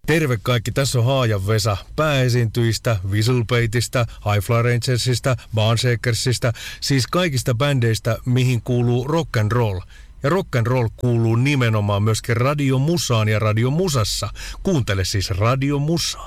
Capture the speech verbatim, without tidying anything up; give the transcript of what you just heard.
Terve kaikki, tässä on Haajan Vesa pääesiintyjistä, Whistlebaitista, High Fly Rangersista, Barnshakersista, siis kaikista bändeistä, mihin kuuluu rock and roll. Ja rock and roll kuuluu nimenomaan myöskin radiomusaan ja radiomusassa. Kuuntele siis radiomusaa.